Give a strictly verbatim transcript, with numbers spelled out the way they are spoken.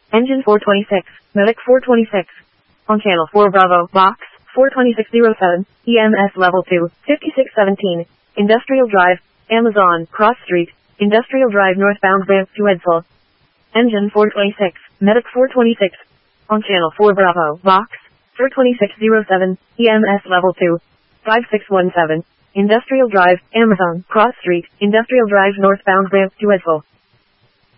Engine four twenty-six, Medic four twenty-six. On channel four Bravo, box, four twenty-six oh seven, E M S level two, fifty-six seventeen. Industrial Drive, Amazon, Cross Street, Industrial Drive northbound ramp to Edsel. Engine four twenty-six, Medic four twenty-six. On channel four Bravo, box, four twenty-six oh seven, E M S level two, five six one seven. Industrial Drive, Amazon, Cross Street, Industrial Drive northbound ramp to Edsel.